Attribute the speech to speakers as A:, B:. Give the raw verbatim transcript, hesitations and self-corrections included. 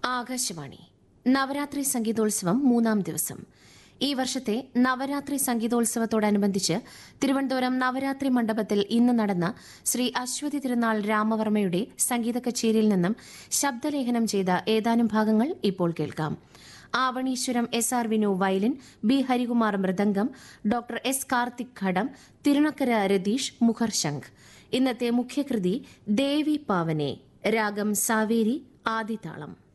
A: ആകാശവാണി നവരാത്രി സംഗീതോത്സവം മൂന്നാം ദിവസം. ഈ വർഷത്തെ നവരാത്രി സംഗീതോത്സവത്തോടനുബന്ധിച്ച് തിരുവനന്തപുരം നവരാത്രി മണ്ഡപത്തിൽ ഇന്ന് നടന്ന ശ്രീ അശ്വതി തിരുനാൾ രാമവർമ്മയുടെ സംഗീത കച്ചേരിയിൽ നിന്നും ശബ്ദലേഖനം ചെയ്ത ഏതാനും ഭാഗങ്ങൾ ഇപ്പോൾ കേൾക്കാം. Avaneeswaram S R Vinu violin, B Harikumar mridangam, doctor S Karthik ഘടം, തിരുനക്കര രതീഷ് മുഖർശംഖ്. ഇന്നത്തെ മുഖ്യകൃതി ദേവി പാവനെ, രാഗം സാവേരി, ആദിതാളം.